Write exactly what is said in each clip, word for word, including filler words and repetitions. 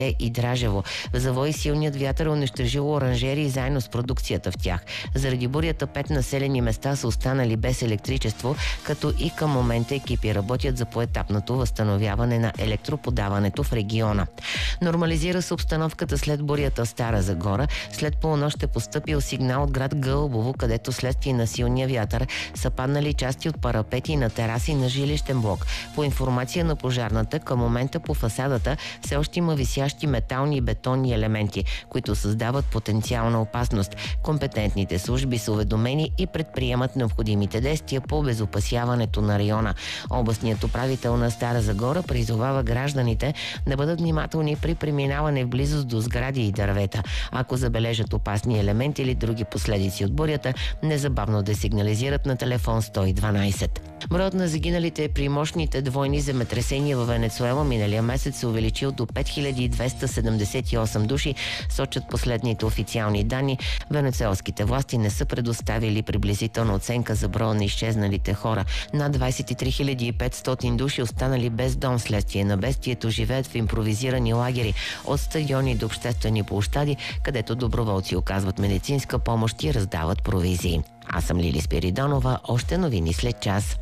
и Дражево. В завой силният вятър унищожил оранжерии заедно с продукцията в тях. Заради бурята пет населени места са останали без електричество, като и към момента екипи работят за поетапното възстановяване на електроподаването в региона. Нормализира се обстановката след бурята в Стара Загора. След полунощ е постъпил сигнал от град Гълъбово, където следствие на силния вятър са паднали части от парапети на тераси на жилищен блок. По информация на пожарната, към момента по фасадата все още има висящи метални и бетонни елементи, които създават потенциална опасност. Компетентните служби са уведомени и предприемат необходимите действия по обезопасяването на района. Областният управител на Стара Загора призовава гражданите да бъдат внимателни при преминаване в близост до сгради и дървета. Ако забележат опасни елементи или други последици от бурята, незабавно да сигнализират на телефон сто и дванайсет. Броят на загиналите при мощните двойни земетресения във Венецуела миналия месец се увеличил до пет хиляди двеста седемдесет и осем души, сочат последните официални данни. Венецуелските власти не са предоставили приблизителна оценка за броя на изчезналите хора. Над двайсет и три хиляди и петстотин души, останали без дом вследствие на бедствието, живеят в импровизирани лагери от стадиони до обществени площади, където доброволци оказват медицинска помощ и раздават провизии. Аз съм Лили Спиридонова. Още новини след час.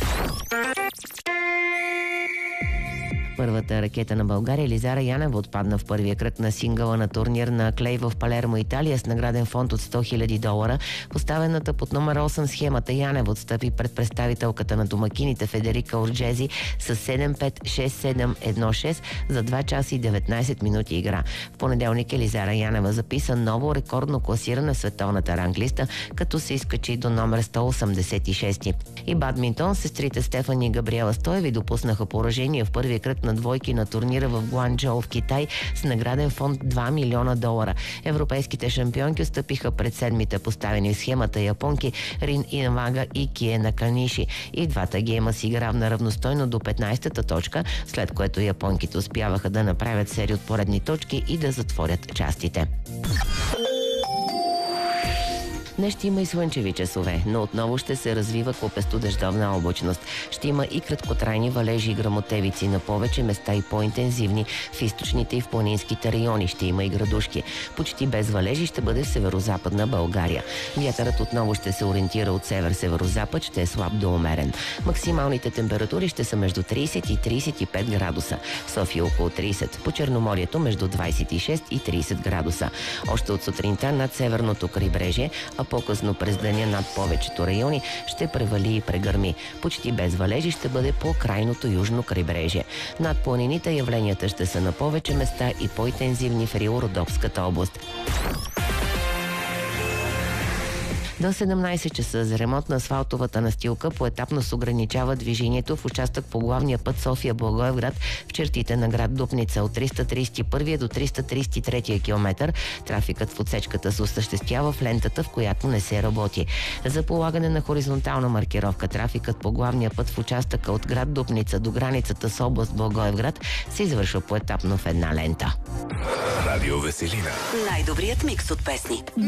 Първата ракета на България Елизара Янева отпадна в първия кръг на сингъла на турнир на клей в Палермо, Италия, с награден фонд от сто хиляди долара. Поставената под номер осем схемата Янева отстъпи пред представителката на домакините Федерика Орджези с седем пет шест седем едно шест за два часа и деветнайсет минути игра. В понеделник Елизара Янева записа ново рекордно класиране в световната ранглиста, като се изкачи до номер сто осемдесет и шести. И бадминтон, сестрите Стефани и Габриела Стоеви допуснаха поражение в първия кръг на двойки на турнира в Гуанчжоу в Китай с награден фонд два милиона долара. Европейските шампионки стъпиха пред седмите поставени в схемата японки Рин Инвага и Кие Наканиши. И двата гейма си игра на равностойно до петнайсета точка, след което японките успяваха да направят серия от поредни точки и да затворят частите. Днес ще има и слънчеви часове, но отново ще се развива клопесто-дъждовна облачност. Ще има и краткотрайни валежи и гръмотевици на повече места и по-интензивни в източните и в планинските райони. Ще има и градушки. Почти без валежи ще бъде в северо-западна България. Вятърът отново ще се ориентира от север-северо-запад, ще е слаб до умерен. Максималните температури ще са между трийсет и трийсет и пет градуса. В София около трийсет. По Черноморието между двайсет и шест и трийсет градуса. Още от сутринта над северното крайбрежие, а по-късно през деня над повечето райони ще превали и прегърми. Почти без валежи ще бъде по крайното южно крайбрежие. Над планините явленията ще са на повече места и по-интензивни в Рио-Родопската област. До седемнайсет часа за ремонт на асфалтовата настилка поетапно се ограничава движението в участък по главния път София-Благоевград в чертите на град Дупница. От триста трийсет и първи до триста трийсет и трети километър трафикът в отсечката се осъществява в лентата, в която не се работи. За полагане на хоризонтална маркировка трафикът по главния път в участъка от град Дупница до границата с област Благоевград се извършва поетапно в една лента. Радио Веселина. Най-добрият микс от песни.